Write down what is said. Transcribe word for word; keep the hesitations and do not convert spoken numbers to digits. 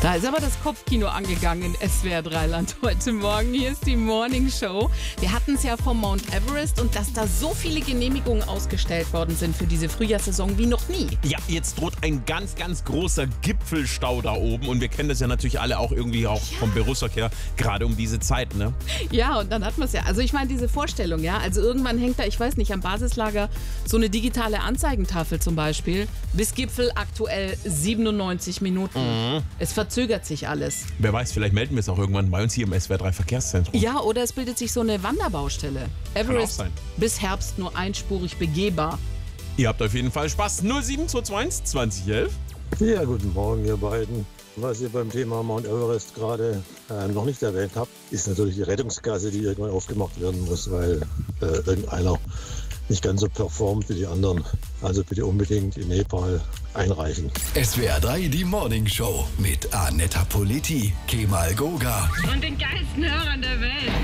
Da ist aber das Kopfkino angegangen in S W R drei Land heute Morgen. Hier ist die Morning Show. Wir hatten es ja vom Mount Everest und dass da so viele Genehmigungen ausgestellt worden sind für diese Frühjahrssaison wie noch nie. Ja, jetzt droht ein ganz, ganz großer Gipfelstau da oben und wir kennen das ja natürlich alle auch irgendwie auch Ja. vom Berufsverkehr, gerade um diese Zeit, ne? Ja, und dann hat man es ja. Also ich meine, diese Vorstellung, ja. Also irgendwann hängt da, ich weiß nicht, am Basislager so eine digitale Anzeigentafel zum Beispiel. Bis Gipfel aktuell siebenundneunzig Minuten. Mhm. Es verzögert sich alles. Wer weiß, vielleicht melden wir es auch irgendwann bei uns hier im S W R drei Verkehrszentrum. Ja, oder es bildet sich so eine Wanderbaustelle. Everest sein. bis Herbst nur einspurig begehbar. Ihr habt auf jeden Fall Spaß. null sieben zwei zwei eins zwanzig elf. Ja, guten Morgen, ihr beiden. Was ihr beim Thema Mount Everest gerade äh, noch nicht erwähnt habt, ist natürlich die Rettungsgasse, die irgendwann aufgemacht werden muss, weil äh, irgendeiner nicht ganz so performt wie die anderen. Also bitte unbedingt in Nepal einreichen. S W R drei, die Morning Show mit Anetta Politi, Kemal Goga. Und den geilsten Hörern der Welt.